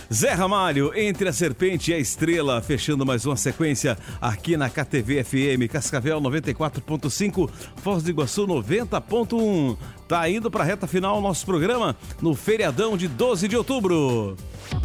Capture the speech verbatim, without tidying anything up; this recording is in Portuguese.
Zé Ramalho, Entre a Serpente e a Estrela, fechando mais uma sequência aqui na K T V F M, Cascavel noventa e quatro ponto cinco, Foz do Iguaçu noventa ponto um. Tá indo pra reta final o nosso programa no feriadão de doze de outubro.